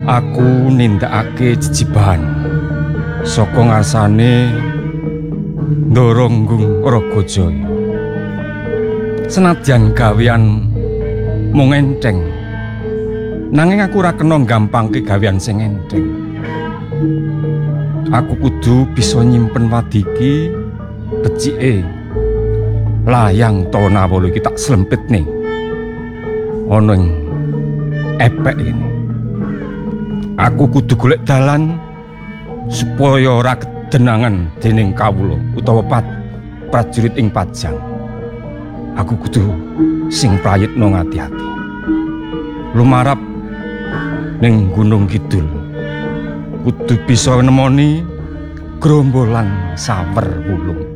Aku nindakake jejibahan saka ngarsane Ndoronggung Ragajaya. Senadyan gawean mung enteng, nanging aku ora kena gampangke gawean sing enteng. Aku kudu bisa nyimpen wadiki becike layang Tanawala iki tak slempitne ana ing epek ini. Aku kudu golek dalan supaya ora kedenangan dening kawula utawa prajurit ing Pajang. Aku kudu sing prayitna ngati-ati lumarap ning Gunung Kidul, kudu bisa nemoni grombolan sawer wulung.